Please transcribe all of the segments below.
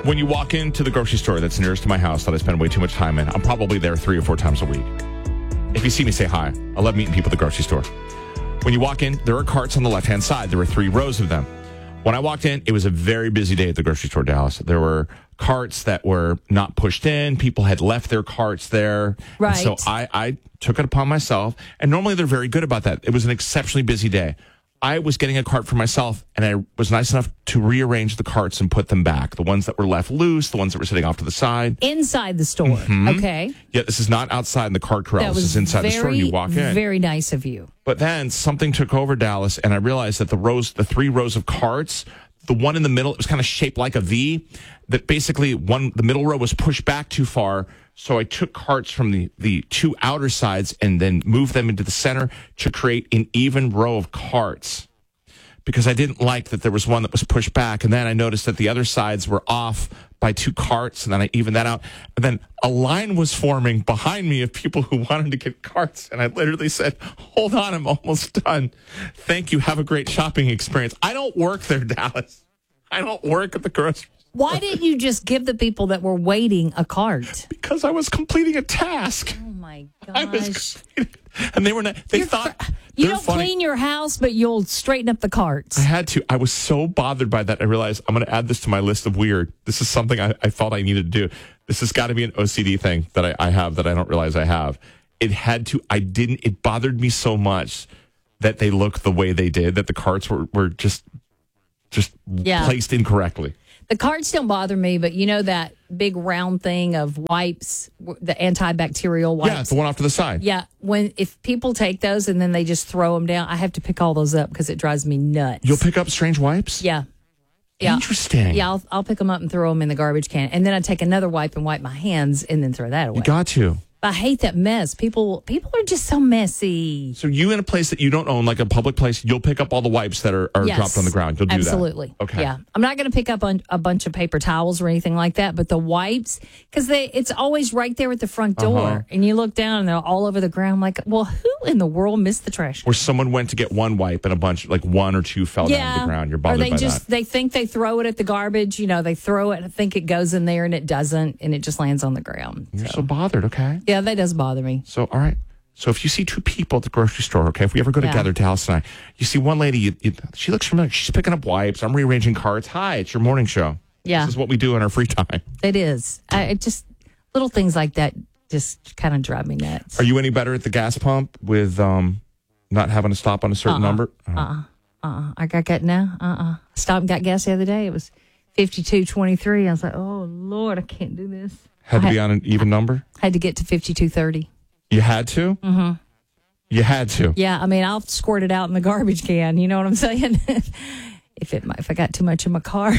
When you walk into the grocery store that's nearest to my house that I spend way too much time in, I'm probably there 3 or 4 times a week. If you see me, say hi. I love meeting people at the grocery store. When you walk in, there are carts on the left-hand side. There were 3 rows of them. When I walked in, it was a very busy day at the grocery store, Dallas. There were carts that were not pushed in. People had left their carts there. Right. And so I took it upon myself. And normally they're very good about that. It was an exceptionally busy day. I was getting a cart for myself, and I was nice enough to rearrange the carts and put them back. The ones that were left loose, the ones that were sitting off to the side. Inside the store. Okay. Yeah, this is not outside in the cart corral. This is inside the store. You walk in. Very nice of you. But then something took over, Dallas, and I realized that the 3 rows of carts, the one in the middle, it was kind of shaped like a V, that basically the middle row was pushed back too far. So I took carts from the 2 outer sides and then moved them into the center to create an even row of carts, because I didn't like that there was one that was pushed back. And then I noticed that the other sides were off by 2 carts, and then I evened that out. And then a line was forming behind me of people who wanted to get carts. And I literally said, hold on, I'm almost done. Thank you. Have a great shopping experience. I don't work there, Dallas. I don't work at the grocery. Why didn't you just give the people that were waiting a cart? Because I was completing a task. Oh, my I was gosh. and they were not, they thought You they're don't funny. clean your house, but you'll straighten up the carts. I had to. I was so bothered by that. I realized I'm going to add this to my list of weird. This is something I thought I needed to do. This has got to be an OCD thing that I have that I don't realize I have. It bothered me so much that they looked the way they did, that the carts were just placed incorrectly. The carts don't bother me, but you know that big round thing of wipes, the antibacterial wipes? Yeah, the one off to the side. Yeah, if people take those and then they just throw them down, I have to pick all those up because it drives me nuts. You'll pick up strange wipes? Yeah. Interesting. Yeah, I'll pick them up and throw them in the garbage can. And then I take another wipe and wipe my hands and then throw that away. You got to. I hate that mess. People are just so messy. So you in a place that you don't own, like a public place, you'll pick up all the wipes that are Yes, dropped on the ground. You'll do absolutely. that. Okay. Yeah. I'm not going to pick up a bunch of paper towels or anything like that, but the wipes, because it's always right there at the front door. And you look down and they're all over the ground. I'm like, well, who in the world missed the trash? Where someone went to get one wipe and a bunch, like 1 or 2 fell down to the ground. You're bothered or by that. They think they throw it at the garbage. They throw it and think it goes in there and it doesn't, and it just lands on the ground. You're so bothered, okay? Yeah, that does bother me. So, all right. So if you see 2 people at the grocery store, okay, if we ever go together, Dallas and I, you see one lady, she looks familiar. She's picking up wipes. I'm rearranging carts. Hi, it's your morning show. Yeah. This is what we do in our free time. It is. It just, little things like that just kind of drive me nuts. Are you any better at the gas pump with not having to stop on a certain number? I got that now. Stopped and got gas the other day. It was 52.23. I was like, oh, Lord, I can't do this. Had to be on an even number? Had to get to 52.30. You had to? Mm-hmm. You had to? Yeah, I mean, I'll squirt it out in the garbage can. You know what I'm saying? if I got too much in my car.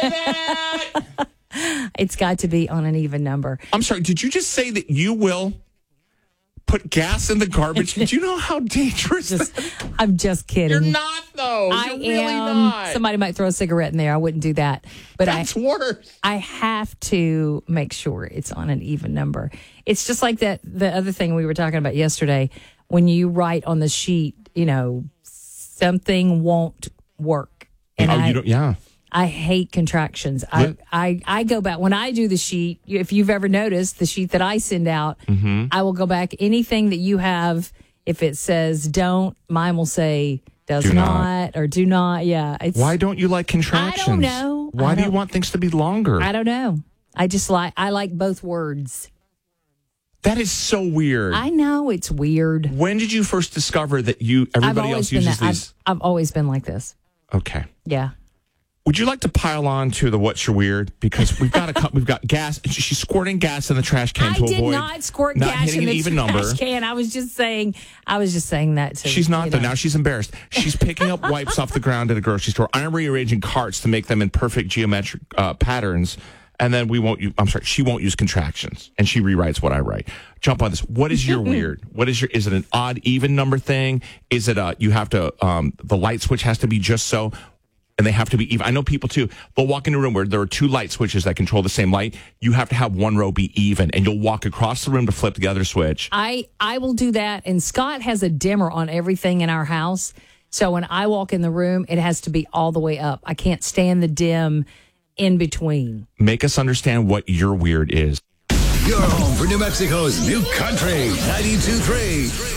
It's got to be on an even number. I'm sorry, did you just say that you will put gas in the garbage? Do you know how dangerous that is? I'm just kidding. You're not, though. I You're am. really not. Somebody might throw a cigarette in there. I wouldn't do that. But That's worse. I have to make sure it's on an even number. It's just like the other thing we were talking about yesterday. When you write on the sheet, something won't work. And I hate contractions. I go back when I do the sheet. If you've ever noticed the sheet that I send out, I will go back. Anything that you have, if it says don't, mine will say does not or do not. Yeah. Why don't you like contractions? I don't know. Why do you want things to be longer? I don't know. I like both words. That is so weird. I know it's weird. When did you first discover that everybody else uses these? I've always been like this. Okay. Yeah. Would you like to pile on to the what's your weird? Because we've got gas. She's squirting gas in the trash can to avoid. I did not squirt gas in the trash can. I was just saying that. She's not though. Now she's embarrassed. She's picking up wipes off the ground at a grocery store. I'm rearranging carts to make them in perfect geometric patterns. And then she won't use contractions, and she rewrites what I write. Jump on this. What is your weird? Is it an odd, even number thing? Is it you have to, the light switch has to be just so, and they have to be even. I know people too, they'll walk into a room where there are 2 light switches that control the same light. You have to have one row be even, and you'll walk across the room to flip the other switch. I will do that, and Scott has a dimmer on everything in our house. So when I walk in the room, it has to be all the way up. I can't stand the dim in between. Make us understand what your weird is. Your home for New Mexico's new country. 92.3.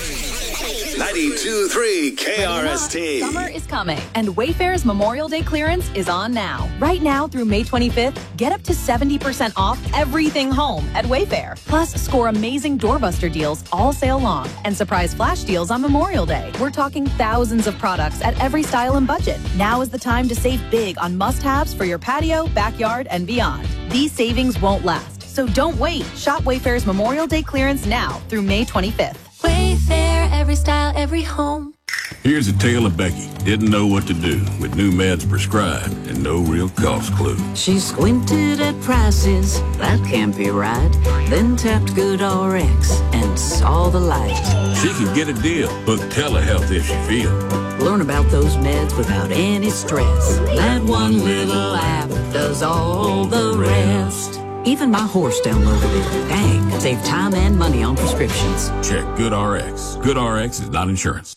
92.3 KRST. Summer is coming, and Wayfair's Memorial Day clearance is on now. Right now through May 25th, get up to 70% off everything home at Wayfair. Plus, score amazing doorbuster deals all sale long and surprise flash deals on Memorial Day. We're talking thousands of products at every style and budget. Now is the time to save big on must-haves for your patio, backyard, and beyond. These savings won't last, so don't wait. Shop Wayfair's Memorial Day clearance now through May 25th. Wayfair, every style, every home. Here's a tale of Becky. Didn't know what to do with new meds prescribed and no real cost clue. She squinted at prices, that can't be right. Then tapped GoodRx and saw the light. She could get a deal, book telehealth if she feels. Learn about those meds without any stress. That one little app does all the rest. Even my horse downloaded it. Dang, save time and money on prescriptions. Check GoodRx. GoodRx is not insurance.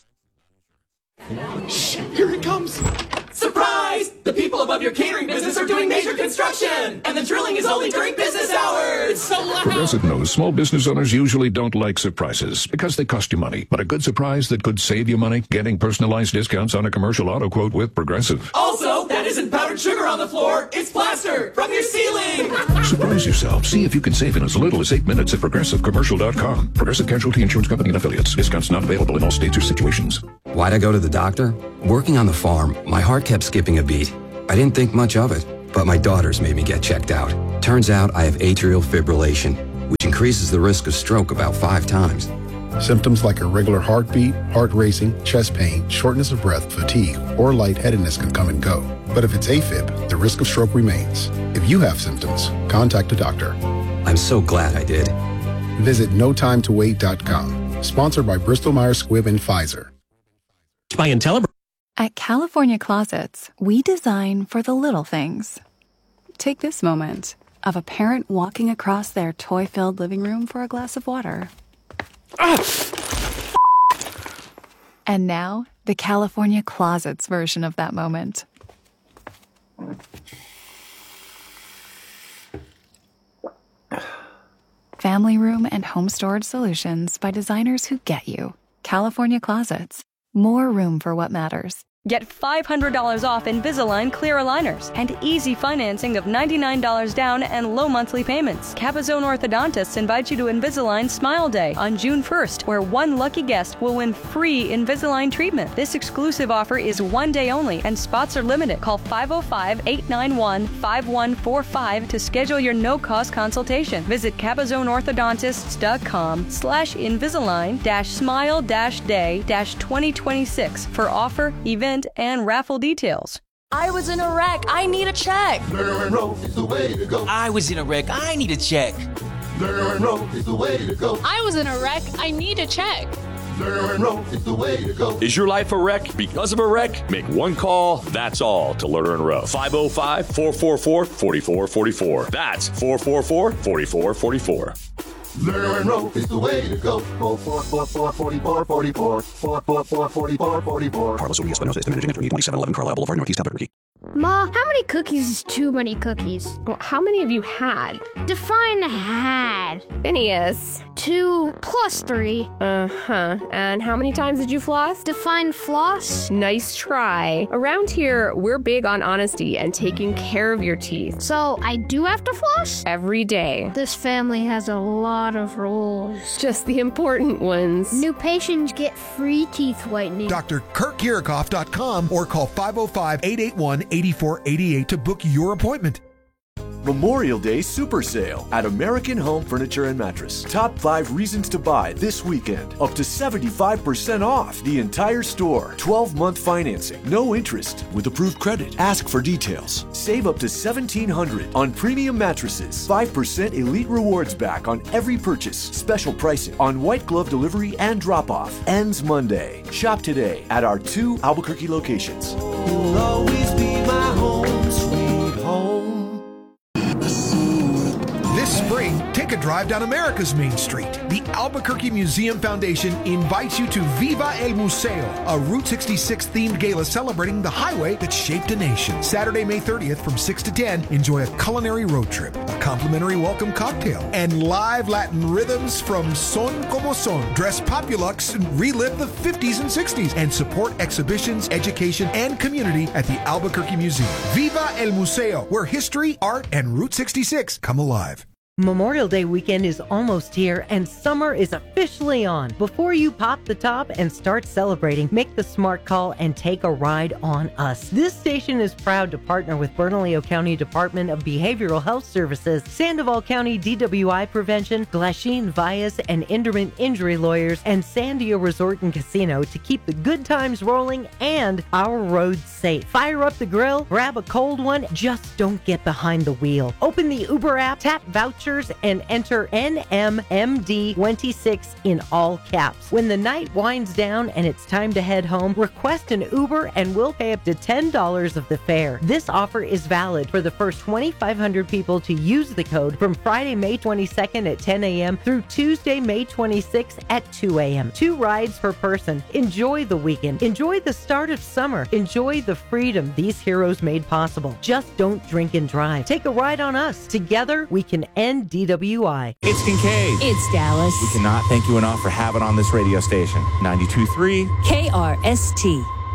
Shh, here it comes. Surprise! The people above your catering business are doing major construction, and the drilling is only during business hours. So loud. Progressive knows small business owners usually don't like surprises because they cost you money. But a good surprise that could save you money, getting personalized discounts on a commercial auto quote with Progressive. Also, that isn't powdered sugar on the floor. It's plaster from your ceiling. Surprise yourself. See if you can save in as little as 8 minutes at ProgressiveCommercial.com. Progressive Casualty Insurance Company and Affiliates. Discounts not available in all states or situations. Why'd I go to the doctor? Working on the farm, my heart kept skipping a beat. I didn't think much of it, but my daughters made me get checked out. Turns out I have atrial fibrillation, which increases the risk of stroke about 5 times. Symptoms like irregular heartbeat, heart racing, chest pain, shortness of breath, fatigue, or lightheadedness can come and go. But if it's AFib, the risk of stroke remains. If you have symptoms, contact a doctor. I'm so glad I did. Visit notimetowait.com. Sponsored by Bristol Myers Squibb and Pfizer. By IntelliBrands. At California Closets, we design for the little things. Take this moment of a parent walking across their toy-filled living room for a glass of water. And now, the California Closets version of that moment. Family room and home storage solutions by designers who get you. California Closets. More room for what matters. Get $500 off Invisalign clear aligners and easy financing of $99 down and low monthly payments. Capizone Orthodontists invite you to Invisalign Smile Day on June 1st, where one lucky guest will win free Invisalign treatment. This exclusive offer is one day only and spots are limited. Call 505-891-5145 to schedule your no-cost consultation. Visit CapizoneOrthodontists.com/Invisalign-Smile-Day-2026 for offer, event, and raffle details. I was in a wreck. I need a check. Learn and roll is the way to go. I was in a wreck. I need a check. Learn and roll is the way to go. I was in a wreck. I need a check. Learn and roll is the way to go. Is your life a wreck because of a wreck? Make one call, that's all, to Lerner and Rowe. 505-444-4444. That's 444-4444. Learn and roll is the way to go. 444-4444. 444-4444. Carlos Urias Espinosa is the managing editor, 2711 Carlisle Boulevard, Northeast Albuquerque. Ma, how many cookies is too many cookies? Well, how many have you had? Define had. Phineas. 2 plus 3. Uh-huh. And how many times did you floss? Define floss. Nice try. Around here, we're big on honesty and taking care of your teeth. So I do have to floss? Every day. This family has a lot of rules. Just the important ones. New patients get free teeth whitening. DrKurtKirikoff.com or call 505-881-8488 to book your appointment. Memorial Day Super Sale at American Home Furniture and Mattress. Top 5 reasons to buy this weekend. Up to 75% off the entire store. 12-month financing. No interest with approved credit. Ask for details. Save up to $1,700 on premium mattresses. 5% Elite Rewards back on every purchase. Special pricing on white glove delivery and drop-off. Ends Monday. Shop today at our 2 Albuquerque locations. You'll always be my home, sweet home. This spring, Take a drive down America's Main Street. The Albuquerque Museum Foundation invites you to Viva el Museo, a Route 66 themed gala celebrating the highway that shaped a nation. Saturday, May 30th from 6 to 10, enjoy a culinary road trip, a complimentary welcome cocktail, and live Latin rhythms from Son Como Son. Dress Populux and relive the 50s and 60s and support exhibitions, education, and community at the Albuquerque Museum. Viva el Museo, where history, art, and Route 66 come alive. Memorial Day weekend is almost here and summer is officially on. Before you pop the top and start celebrating, make the smart call and take a ride on us. This station is proud to partner with Bernalillo County Department of Behavioral Health Services, Sandoval County DWI Prevention, Glasheen Vias and Inderman Injury Lawyers, and Sandia Resort and Casino to keep the good times rolling and our roads safe. Fire up the grill, grab a cold one, just don't get behind the wheel. Open the Uber app, tap vouchers, and enter NMMD26 in all caps. When the night winds down and it's time to head home, request an Uber and we'll pay up to $10 of the fare. This offer is valid for the first 2,500 people to use the code from Friday, May 22nd at 10 a.m. through Tuesday, May 26th at 2 a.m. 2 rides per person. Enjoy the weekend. Enjoy the start of summer. Enjoy the freedom these heroes made possible. Just don't drink and drive. Take a ride on us. Together, we can end DWI. It's Kincaid. It's Dallas. We cannot thank you enough for having on this radio station. 92.3 KRST.